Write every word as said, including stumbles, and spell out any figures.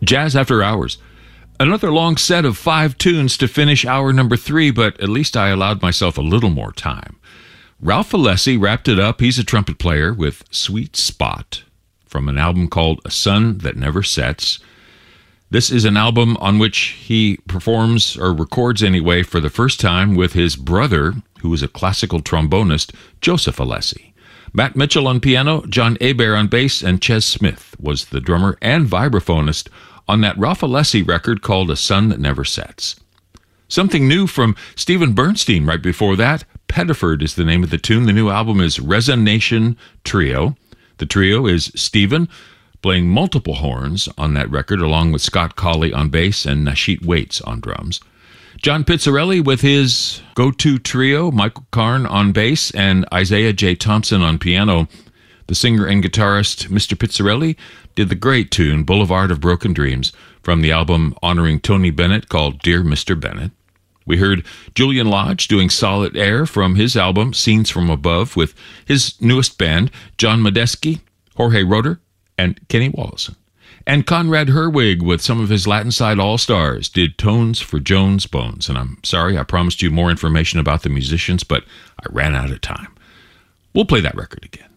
Jazz After Hours. Another long set of five tunes to finish hour number three, but at least I allowed myself a little more time. Ralph Alessi wrapped it up. He's a trumpet player with Sweet Spot from an album called A Sun That Never Sets. This is an album on which he performs, or records anyway, for the first time with his brother, who is a classical trombonist, Joseph Alessi. Matt Mitchell on piano, John Hebert on bass, and Ches Smith was the drummer and vibraphonist on that Ralph Alessi record called A Sun That Never Sets. Something new from Stephen Bernstein right before that. Pettiford is the name of the tune. The new album is Resonation Trio. The trio is Stephen, playing multiple horns on that record, along with Scott Colley on bass and Nasheet Waits on drums. John Pizzarelli with his go-to trio, Michael Karn on bass and Isaiah J. Thompson on piano. The singer and guitarist Mister Pizzarelli did the great tune Boulevard of Broken Dreams from the album honoring Tony Bennett called Dear Mister Bennett. We heard Julian Lodge doing Solid Air from his album Scenes from Above with his newest band, John Medeski, Jorge Roeder, and Kenny Wollesen. And Conrad Herwig with some of his Latin Side All-Stars did Tones for Jones Bones. And I'm sorry, I promised you more information about the musicians, but I ran out of time. We'll play that record again.